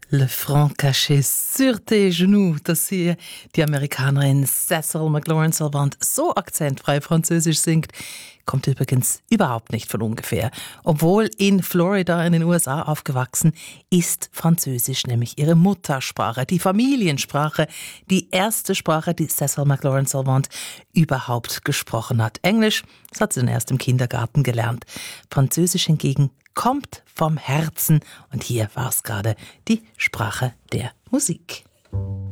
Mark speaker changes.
Speaker 1: Le front caché sur tes genoux, dass hier die Amerikanerin Cecil McLaurin-Salvant so akzentfrei Französisch singt, kommt übrigens überhaupt nicht von ungefähr. Obwohl in Florida in den USA aufgewachsen, ist Französisch nämlich ihre Muttersprache, die Familiensprache, die erste Sprache, die Cecil McLaurin-Salvant überhaupt gesprochen hat. Englisch, das hat sie dann erst im Kindergarten gelernt. Französisch hingegen kommt vom Herzen und hier war es gerade die Sprache der Musik.